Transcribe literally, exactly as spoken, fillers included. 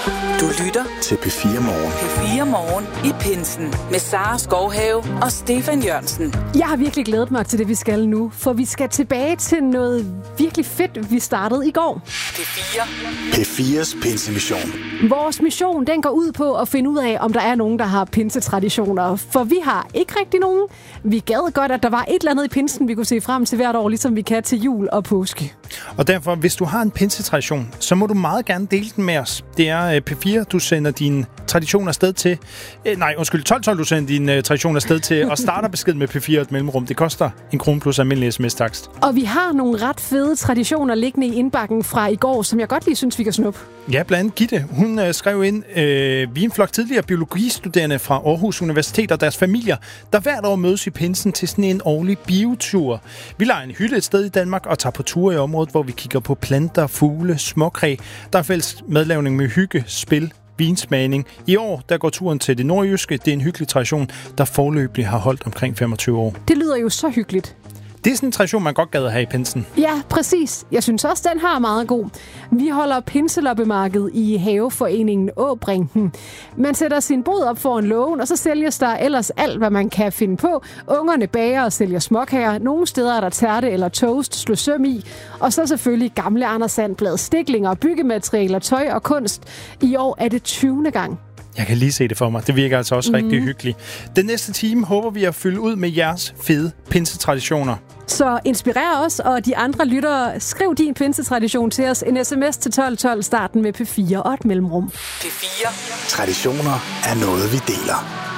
Du lytter til P fire Morgen. P fire Morgen i pinsen med Sara Skovhave og Stefan Jørgensen. Jeg har virkelig glædet mig til det, vi skal nu, for vi skal tilbage til noget virkelig fedt, vi startede i går. P fire. P fires pinsemission. Vores mission, den går ud på at finde ud af, om der er nogen, der har pinsetraditioner. For vi har ikke rigtig nogen. Vi gad godt, at der var et eller andet i pinsen, vi kunne se frem til hvert år, ligesom vi kan til jul og påske. Og derfor, hvis du har en pinsetradition, så må du meget gerne dele den med os. Det er P fire, du sender dine traditioner afsted til. Eh, nej, undskyld, tolv tolv, du sender dine uh, traditioner afsted til, og starter besked med P fire et mellemrum. Det koster en krone plus almindelig sms-takst. Og vi har nogle ret fede traditioner liggende i indbakken fra i går, som jeg godt lige synes, vi kan snuppe. Ja, blandt andet Gitte. Hun uh, skrev ind, øh, vi er en flok tidligere biologistuderende fra Aarhus Universitet og deres familier, der hvert år mødes i pinsen til sådan en årlig biotur. Vi lejer en hytte et sted i Danmark og tager på ture i området, hvor vi kigger på planter, fugle, småkræ. Der er fælles madlavning med hygge, spil, vinsmagning. I år der går turen til det nordjyske. Det er en hyggelig tradition, der foreløbig har holdt omkring femogtyve år. Det lyder jo så hyggeligt. Det er sådan en tradition, man godt gad at have i pinsen. Ja, præcis. Jeg synes også, den har meget god. Vi holder pinseloppemarked i haveforeningen Åbrinken. Man sætter sin bod op foran lågen, og så sælges der ellers alt, hvad man kan finde på. Ungerne bager og sælger småkager. Nogle steder er der tærte eller toast, slå søm i. Og så selvfølgelig gamle Anders Sandblad, stiklinger, byggematerialer, tøj og kunst. I år er det tyvende gang. Jeg kan lige se det for mig. Det virker altså også mm. rigtig hyggeligt. Den næste time håber vi at fylde ud med jeres fede pinsetraditioner. Så inspirer os og de andre lyttere. Skriv din pinsetradition til os. En sms til tolv tolv, starten med P fire og et mellemrum. P fire. Traditioner er noget, vi deler.